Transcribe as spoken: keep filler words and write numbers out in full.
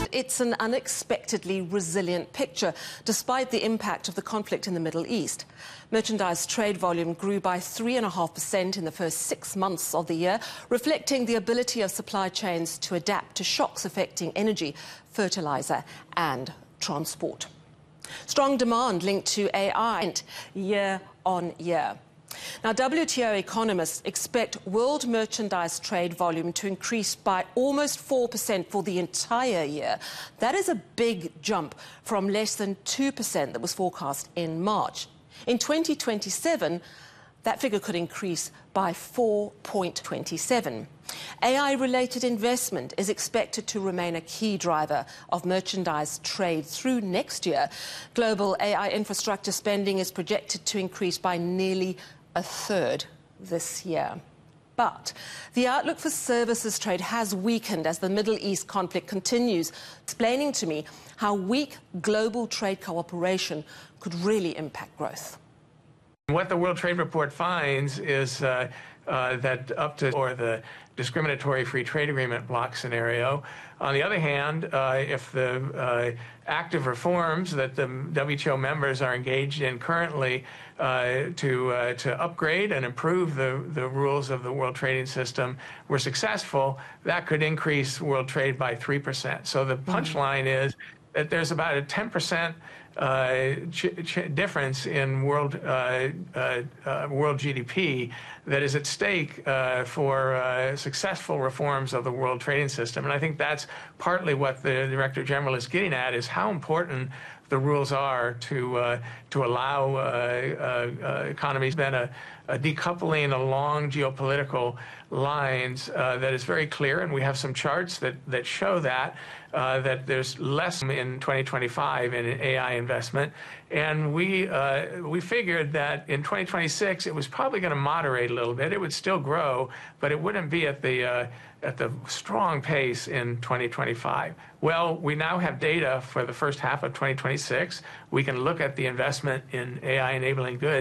it's an unexpectedly resilient picture, despite the impact of the conflict in the Middle East. Merchandise trade volume grew by three point five percent in the first six months of the year, reflecting the ability of supply chains to adapt to shocks affecting energy, fertilizer and transport. Strong demand linked to A I year on year. Now, W T O economists expect world merchandise trade volume to increase by almost four percent for the entire year. That is a big jump from less than two percent that was forecast in March. In twenty twenty-seven, that figure could increase by four point two seven. A I-related investment is expected to remain a key driver of merchandise trade through next year. Global A I infrastructure spending is projected to increase by nearly a third this year. But the outlook for services trade has weakened as the Middle East conflict continues, explaining to me how weak global trade cooperation could really impact growth. What the World Trade Report finds is uh, uh, that up to or the discriminatory free trade agreement block scenario. On the other hand, uh, if the uh, active reforms that the W T O members are engaged in currently uh, to uh, to upgrade and improve the, the rules of the world trading system were successful, that could increase world trade by three percent. So the punchline mm-hmm. is that there's about a ten percent Uh, ch ch difference in world uh, uh, uh, world G D P that is at stake uh, for uh, successful reforms of the world trading system. And I think that's partly what the Director General is getting at, is how important the rules are to uh, to allow uh, uh, uh, economies. Been a, a decoupling along geopolitical lines uh, that is very clear, and we have some charts that that show that uh, that there's less in twenty twenty-five in A I investment, and we uh, we figured that in twenty twenty-six it was probably going to moderate a little bit. It would still grow, but it wouldn't be at the uh, at the strong pace in twenty twenty-five. Well, we now have data for the first half of twenty twenty-six. We can look at the investment in A I enabling goods.